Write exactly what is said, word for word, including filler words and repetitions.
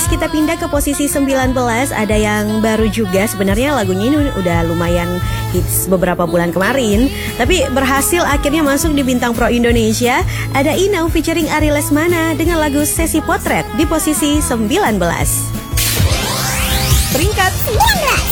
Next kita pindah ke posisi sembilan belas. Ada yang baru juga. Sebenarnya lagunya ini udah lumayan hits beberapa bulan kemarin, tapi berhasil akhirnya masuk di Bintang Pro Indonesia. Ada Inau featuring Ari Lesmana dengan lagu Sesi Potret di posisi sembilan belas. Peringkat sembilan belas.